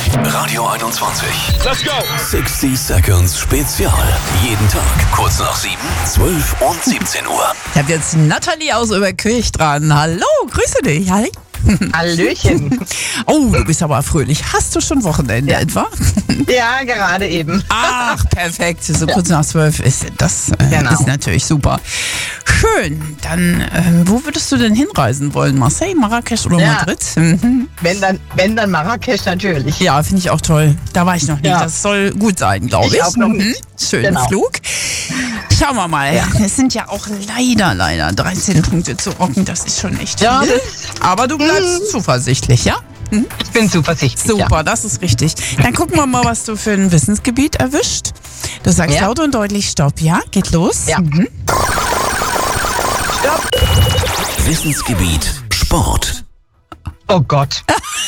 Radio 21. Let's go. 60 Seconds Spezial. Jeden Tag kurz nach 7, 12 und 17 Uhr. Ich habe jetzt Nathalie aus Oberkirch dran. Hallo, grüße dich. Hi. Hallöchen. Oh, du bist aber fröhlich. Hast du schon Wochenende etwa? Ja, gerade eben. Ach, perfekt. So kurz nach 12 ist das Genau. ist natürlich super. Schön. Dann, wo würdest du denn hinreisen wollen? Marseille, Marrakesch oder Ja. Madrid? Mhm. Wenn dann Marrakesch natürlich. Ja, finde ich auch toll. Da war ich noch nicht. Ja. Das soll gut sein, glaube ich. Ich auch noch nicht. Schönen Genau. Flug. Schauen wir mal. Ja. Es sind ja auch leider 13 Punkte zu rocken. Das ist schon echt Ja, viel. Aber du bleibst zuversichtlich, ja? Ich bin zuversichtlich. Super, das ist richtig. Dann gucken wir mal, was du für ein Wissensgebiet erwischt. Du sagst Ja. laut und deutlich Stopp, ja? Geht los. Ja. Stopp. Wissensgebiet Sport. Oh Gott.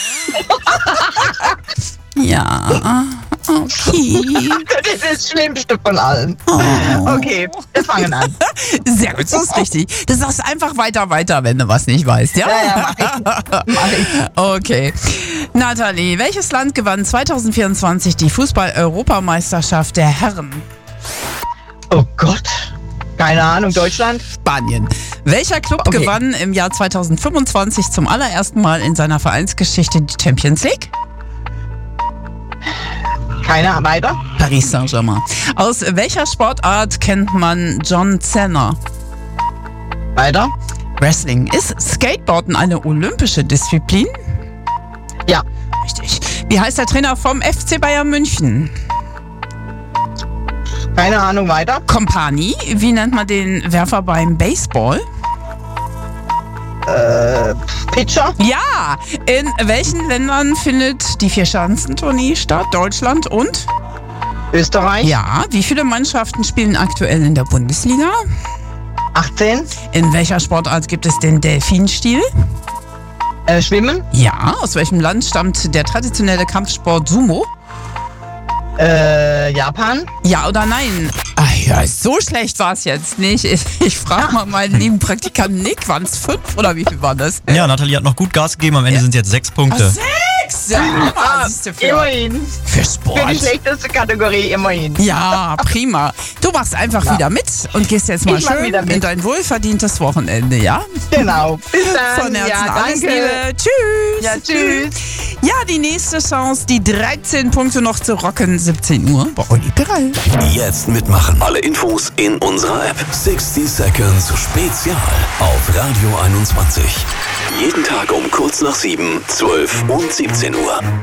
Ja. Okay. Das ist das Schlimmste von allen. Okay, wir fangen an. Sehr gut, das ist richtig. Du sagst einfach weiter, wenn du was nicht weißt, ja? Ja, mach ich. Okay. Nathalie, welches Land gewann 2024 die Fußball-Europameisterschaft der Herren? Oh Gott. Keine Ahnung, Deutschland? Spanien. Welcher Club Okay. gewann im Jahr 2025 zum allerersten Mal in seiner Vereinsgeschichte die Champions League? Keine Ahnung, weiter? Paris Saint-Germain. Aus welcher Sportart kennt man John Cena? Weiter? Wrestling. Ist Skateboarden eine olympische Disziplin? Ja. Richtig. Wie heißt der Trainer vom FC Bayern München? Keine Ahnung, weiter? Kompanie. Wie nennt man den Werfer beim Baseball? Pitcher? Ja. In welchen Ländern findet die Vierschanzentournee statt? Deutschland und? Österreich? Ja. Wie viele Mannschaften spielen aktuell in der Bundesliga? 18? In welcher Sportart gibt es den Delfinstil? Schwimmen? Ja. Aus welchem Land stammt der traditionelle Kampfsport Sumo? Japan? Ja oder nein? Ach ja, so schlecht war es jetzt nicht. Ich frage mal meinen lieben Praktikanten Nick, waren es 5 oder wie viel war das? Ja, Nathalie hat noch gut Gas gegeben. Am Ende sind es jetzt 6 Punkte. 6! Ja, siehst du, Immerhin. für Für Sport. die schlechteste Kategorie, immerhin. Ja, prima. Du machst einfach wieder mit und gehst jetzt mal Ich mach schön wieder mit. in dein wohlverdientes Wochenende, ja? Genau. Bis dann. Von Herzen Ja, alles danke. Liebe. Tschüss. Ja, tschüss. Ja, die nächste Chance, die 13 Punkte noch zu rocken, 17 Uhr bei Olli Piral. Jetzt mitmachen. Alle Infos in unserer App. 60 Seconds Spezial auf Radio 21. Jeden Tag um kurz nach 7, 12 und 17 Uhr.